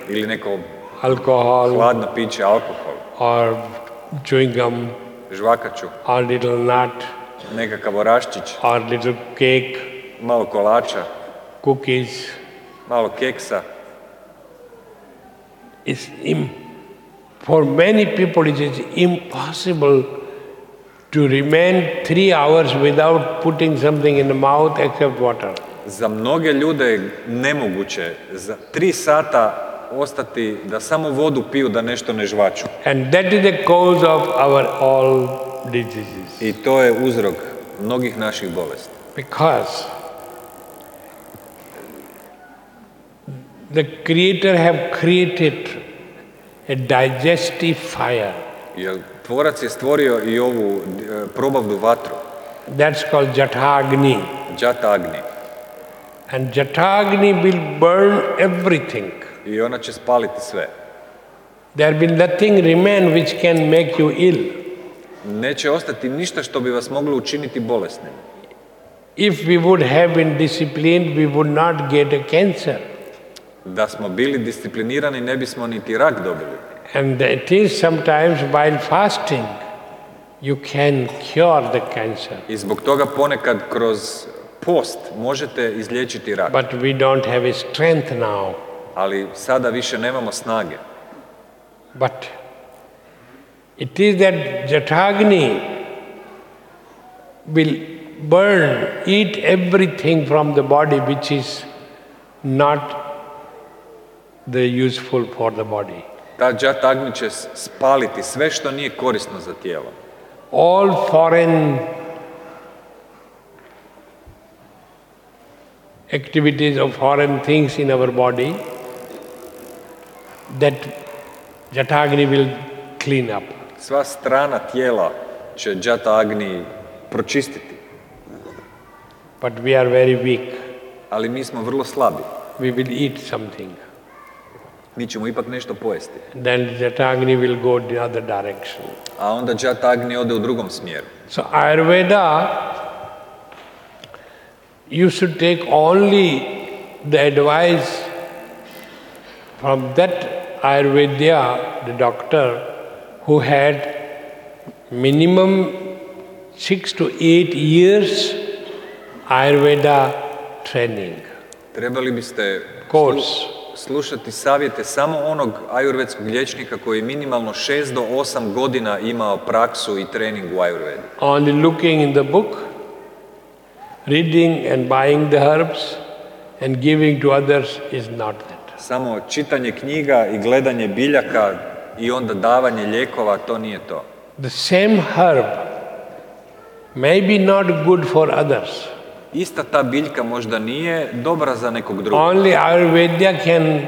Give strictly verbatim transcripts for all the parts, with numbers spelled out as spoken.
ili neko alcohol, hladno piće, alkohol, or chewing gum, žvakaču, or little nut, nekakav oraščić, or little cake, malo kolača, cookies. malo keksa. It's im- for many people it is impossible to remain three hours without putting something in the mouth except water. Za mnoge ljude je nemoguće za tri sata ostati da samo vodu piju, da nešto ne žvaču. And that is the cause of our all diseases. I to je uzrok mnogih naših bolesti. Because the Creator have created a digestive fire. Jer Tvorac je stvorio i ovu e, probavnu vatru, That's called Jatagni. Džata Agni. And Jatagni will burn everything. I ona će spaliti sve. There will nothing remain which can make you ill. Neće ostati ništa što bi vas moglo učiniti bolesnim. If we would have been disciplined, we would not get a cancer. Da smo bili disciplinirani, ne bismo niti rak dobili. And it is sometimes while fasting, you can cure the cancer. I zbog toga ponekad kroz post možete izliječiti rak. But we don't have a strength now. Ali sada više nemamo snage. But it is that Jatagni will burn, eat everything from the body which is not the useful for the body. Ta Džata Agni će spaliti sve što nije korisno za tijelo. All foreign activities of foreign things in our body, that Jatagni will clean up. Sva strana tijela će Džata Agni pročistiti. But we are very weak. Ali mi smo vrlo slabi. We will eat something. Mi ćemo ipak nešto pojesti. Then Jatagni will go the other direction. A onda Džata Agni ode u drugom smjeru. So Ayurveda, you should take only the advice from that Ayurveda, the doctor, who had minimum six to eight years Ayurveda training. Trebali biste Course. slušati savjete samo onog ajurvedskog liječnika koji je minimalno šest do osam godina imao praksu i trening u ajurvedi. Only looking in the book, reading and buying the herbs and giving to others is not that. Samo čitanje knjiga i gledanje biljaka i onda davanje lijekova, to nije to. The same herb may be not good for others. Ista ta biljka možda nije dobra za nekog drugog. Only Ayurveda can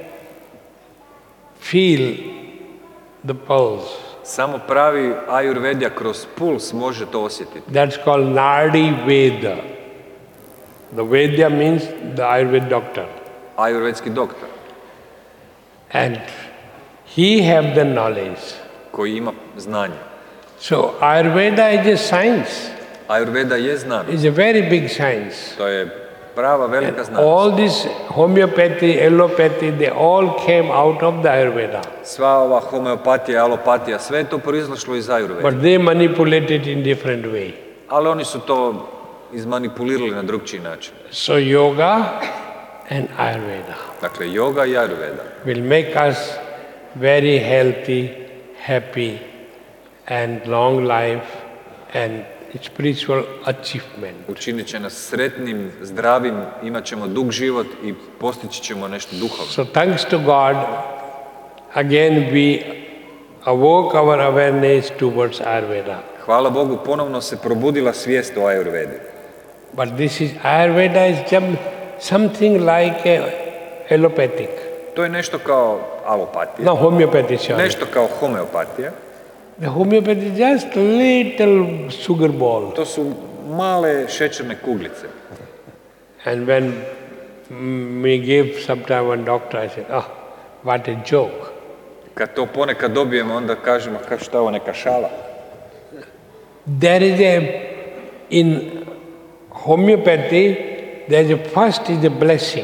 feel the pulse. Samo pravi ajurvedja kroz puls može to osjetiti. That's called Nadi Veda. The Vedya means the Ayurveda doctor. Ajurvedski doktor And he have the knowledge. koji ima znanje. So Ayurveda is a science. Ajurveda je znanost. It's a very big science. To je prava velika And znanost. all this homeopathy, allopathy, they all came out of the Ayurveda. Sva ova homeopatija, alopatija, sve je to proizašlo iz ajurvede. But they manipulate it in different way. Ali oni su to izmanipulirali na drugčiji način. So yoga and Ayurveda Dakle, yoga i ajurveda will make us very healthy, happy, and long life and spiritual achievement. učinit će nas sretnim, zdravim, imat ćemo dug život i postići ćemo nešto duhovno. So thanks to God, again we awoke our awareness towards Ayurveda. Hvala Bogu, ponovno se probudila svijest o ajurvedi. But this is, Ayurveda is some- something like a allopathic. To je nešto kao alopatija, No, homeopathy, sorry. nešto kao homeopatija. The homeopathy is just little sugar ball. To su male šećerne kuglice. And when mm, we give sometime one doctor, I said, ah, what a joke. Kad to ponekad dobijemo, onda kažemo, kao šta je ovo, neka šala. There is a, in homeopathy, there is a first is a blessing.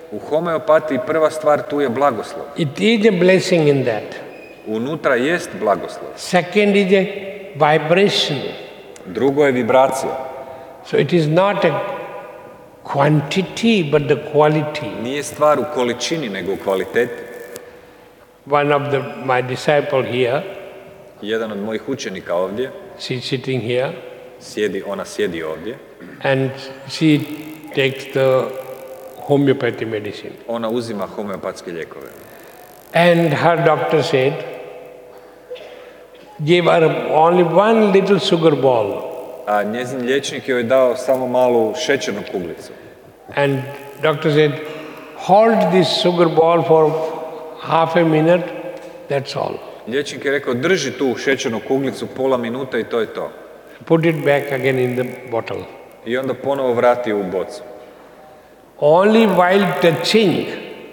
U homeopatiji prva stvar tu je blagoslov. It is a blessing in that. Unutra jest blagoslov. Second is a vibration. Drugo je vibracija. So it is not a quantity but the quality. Nije stvar u količini, nego u kvaliteti. One of the, my disciple here, Jedan od mojih učenika ovdje, she is sitting here, sjedi, ona sjedi ovdje, and she takes the homeopathy medicine. ona uzima homeopatske lijekove. And her doctor said, give her only one little sugar ball. A njezin liječnik joj je dao samo malu šećernu kuglicu. And doctor said, hold this sugar ball for half a minute, that's all. Liječnik je rekao, drži tu šećernu kuglicu pola minuta i to je to. Put it back again in the bottle. I onda ponovo vrati u bocu. Only while touching,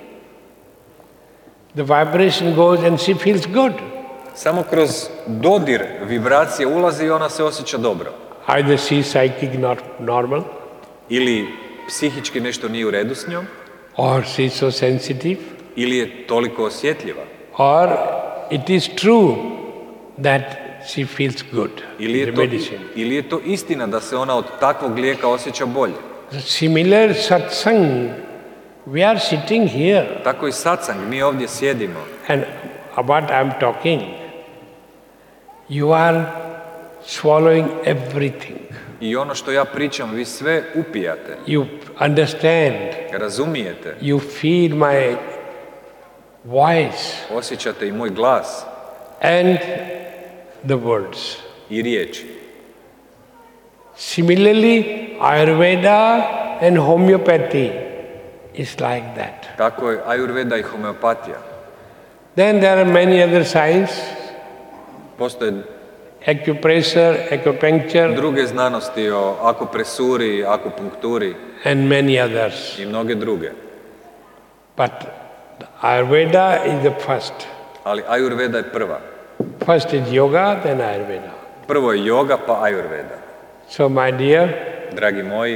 the vibration goes and she feels good. Samo kroz dodir vibracije ulazi i ona se osjeća dobro. Either she is psychic not normal, Ili psihički nešto nije u redu s njom, or she is so sensitive, ili je toliko osjetljiva, or it is true that she feels good, ili je the to, medicine. ili je to istina da se ona od takvog lijeka osjeća bolje. Similar satsang, we are sitting here, Tako i satsang, mi ovdje sjedimo. and what I am talking, you are swallowing everything. I ono što ja pričam, vi sve upijate, You understand, razumijete, you feel my voice osjećate i moj glas and the words. i riječi. Similarly, Ayurveda and homeopathy is like that. Tako je Ayurveda i homeopatija. Then there are many other sciences, Postoje acupressure, acupuncture, druge znanosti o akupresuri, akupunkturi and many others. i mnoge druge. But Ayurveda is the first. Ali Ayurveda je prva. First is yoga, then Ayurveda. Prvo je yoga, pa Ayurveda. So, my dear, Dragi moji,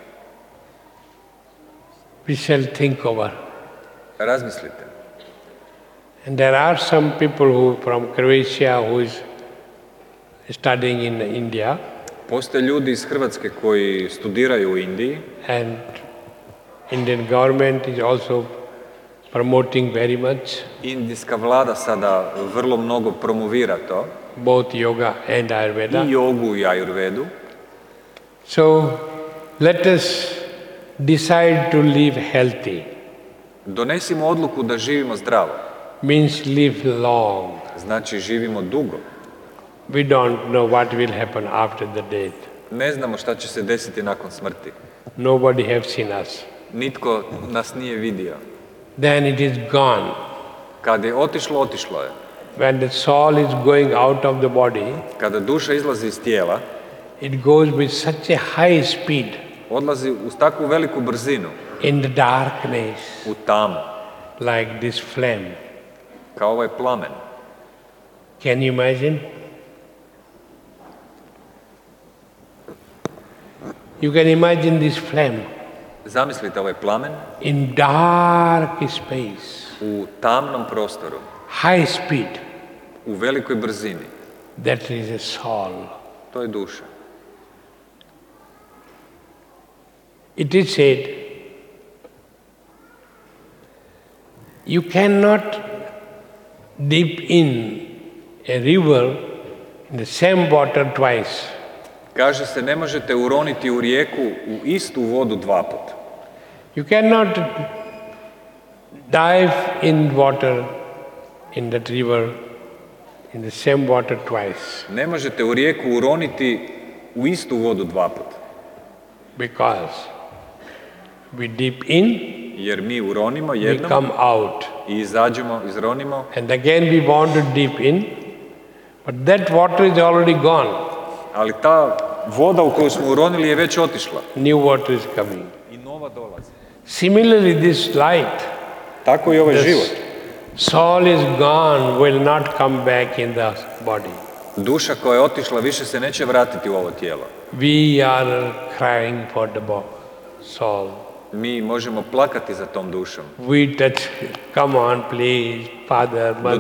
we shall think over. razmislite. And there are some people who from Croatia who is studying in India, Postoje ljudi iz Hrvatske koji studiraju u Indiji and Indian government is also promoting very much Indijska vlada sada vrlo mnogo promovira to, both yoga and Ayurveda. i jogu i Ayurvedu. So let us decide to live healthy, Donesimo odluku da živimo zdravo, means live long. znači živimo dugo. We don't know what will happen after the death. Ne znamo šta će se desiti nakon smrti. Nobody have seen us. Nitko nas nije vidio. Then it is gone. Kad je otišlo, otišlo je. When the soul is going out of the body, Kada duša izlazi iz tijela, it goes with such a high speed odlazi uz takvu veliku brzinu, in the darkness, u tamu, like this flame. kao ovaj plamen. Can you imagine? You can imagine this flame Zamislite ovaj plamen in dark space, u tamnom prostoru, high speed. u velikoj brzini. That is a soul. To je duša. It is said, you cannot dip in a river in the same water twice. Kaže se, ne možete uroniti u rijeku u istu vodu dva puta. You cannot dive in water, in that river, in the same water twice. Ne možete u rijeku uroniti u istu vodu dva puta. Because we dip in, Jer mi uronimo we jednom come out. i izađemo, izronimo, And again we want to dip in, but that water is already gone. ali ta voda u koju smo uronili je već otišla. New water is coming. I nova dolazi. Similarly, this light, Tako i ovaj this život. soul is gone, will not come back in the body. Duša koja je otišla više se neće vratiti u ovo tijelo. We are crying for the bo- soul. mi možemo plakati za tom dušom. We touch, come on, please, Father, Mother.